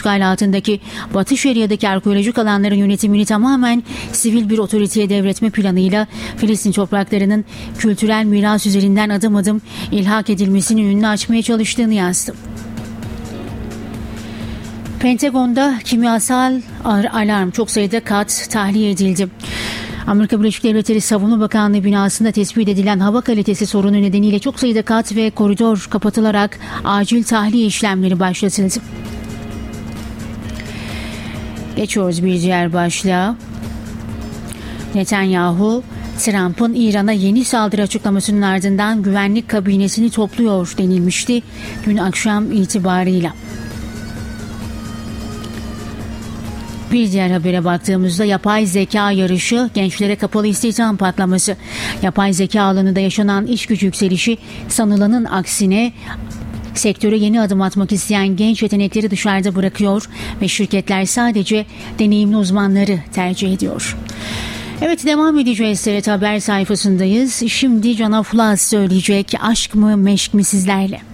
işgal altındaki Batı Şeria'daki arkeolojik alanların yönetimini tamamen sivil bir otoriteye devretme planıyla Filistin topraklarının kültürel miras üzerinden adım adım ilhak edilmesinin önünü açmaya çalıştığını yazdı. Pentagon'da kimyasal alarm çok sayıda kat tahliye edildi. Amerika Birleşik Devletleri Savunma Bakanlığı binasında tespit edilen hava kalitesi sorunu nedeniyle çok sayıda kat ve koridor kapatılarak acil tahliye işlemleri başlatıldı. Geçiyoruz bir diğer başlığa. Netanyahu, Trump'ın İran'a yeni saldırı açıklamasının ardından güvenlik kabinesini topluyor denilmişti dün akşam itibarıyla. Bir diğer habere baktığımızda yapay zeka yarışı, gençlere kapalı istihdam patlaması. Yapay zeka alanında yaşanan iş gücü yükselişi sanılanın aksine sektöre yeni adım atmak isteyen genç yetenekleri dışarıda bırakıyor ve şirketler sadece deneyimli uzmanları tercih ediyor. Evet, devam edeceğiz. TRT Haber sayfasındayız. Şimdi Can Aflaz söyleyecek Aşk mı Meşk mi sizlerle.